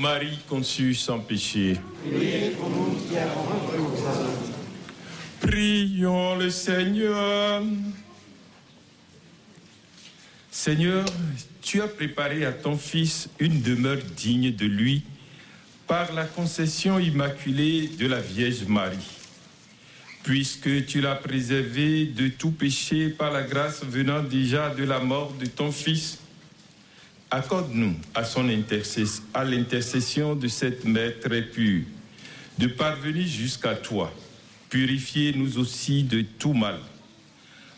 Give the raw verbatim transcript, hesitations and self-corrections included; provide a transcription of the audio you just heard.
Marie conçue sans péché. Priez pour nous qui avons recours aux hommes. Prions le Seigneur. Seigneur, tu as préparé à ton Fils une demeure digne de lui par la concession immaculée de la Vierge Marie. Puisque tu l'as préservé de tout péché par la grâce venant déjà de la mort de ton Fils, accorde-nous à, son intercession, à l'intercession de cette Mère très pure de parvenir jusqu'à toi. Purifiez-nous aussi de tout mal,